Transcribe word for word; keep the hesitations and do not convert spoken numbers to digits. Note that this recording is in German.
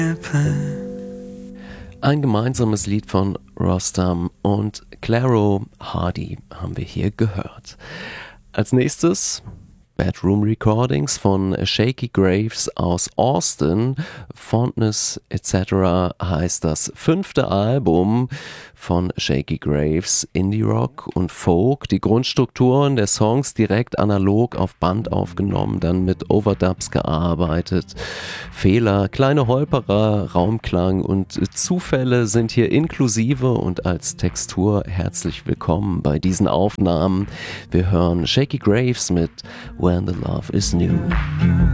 Ein gemeinsames Lied von Rostam und Clairo Hardy haben wir hier gehört. Als nächstes Bedroom Recordings von Shakey Graves aus Austin. Fondness et cetera heißt das fünfte Album von Shakey Graves. Indie Rock und Folk, die Grundstrukturen der Songs direkt analog auf Band aufgenommen, dann mit Overdubs gearbeitet. Fehler, kleine Holperer, Raumklang und Zufälle sind hier inklusive und als Textur herzlich willkommen bei diesen Aufnahmen. Wir hören Shakey Graves mit When the Love is New.